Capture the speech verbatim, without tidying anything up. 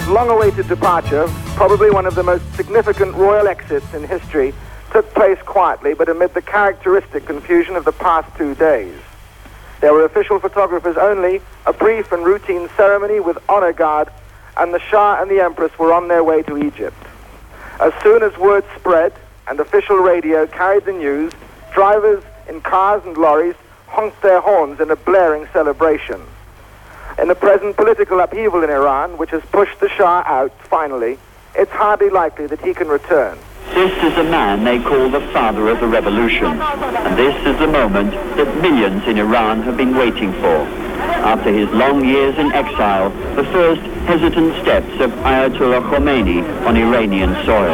long-awaited departure, probably one of the most significant royal exits in history, took place quietly but amid the characteristic confusion of the past two days. There were official photographers only, a brief and routine ceremony with honor guard, and the Shah and the Empress were on their way to Egypt. As soon as word spread and official radio carried the news, drivers in cars and lorries honked their horns in a blaring celebration. In the present political upheaval in Iran, which has pushed the Shah out, finally, it's hardly likely that he can return. This is the man they call the father of the revolution. And this is the moment that millions in Iran have been waiting for. After his long years in exile, the first hesitant steps of Ayatollah Khomeini on Iranian soil.